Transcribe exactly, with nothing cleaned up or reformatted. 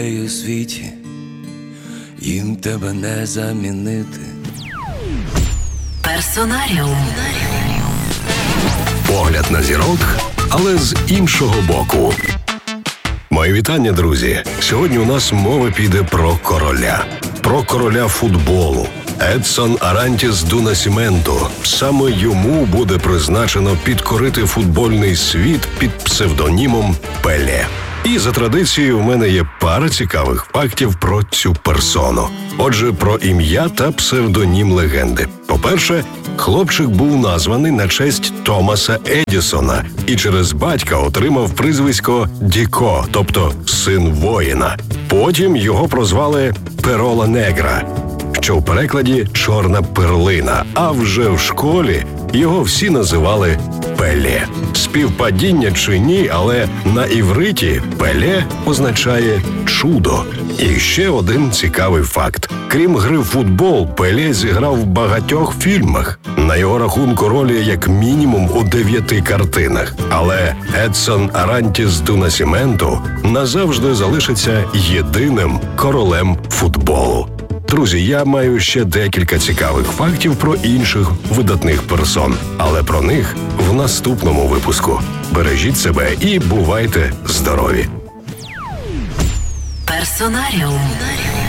у світі, їм тебе не замінити. Персонаріум. Погляд на зірок, але з іншого боку. Мої вітання, друзі. Сьогодні у нас мова піде про короля. Про короля футболу. Едсон Арантіс ду Насіменто. Саме йому буде призначено підкорити футбольний світ під псевдонімом Пеле. І за традицією в мене є пара цікавих фактів про цю персону. Отже, про ім'я та псевдонім легенди. По-перше, хлопчик був названий на честь Томаса Едісона і через батька отримав прізвисько Діко, тобто «син воїна». Потім його прозвали Перола Негра, що в перекладі «чорна перлина», а вже в школі його всі називали Пеле. Співпадіння чи ні, але на івриті Пеле означає «чудо». І ще один цікавий факт. Крім гри в футбол, Пеле зіграв в багатьох фільмах. На його рахунку ролі як мінімум у дев'яти картинах. Але Едсон Арантіс ду Насіменто назавжди залишиться єдиним королем футболу. Друзі, я маю ще декілька цікавих фактів про інших видатних персон, але про них в наступному випуску. Бережіть себе і бувайте здорові! Персонаріум.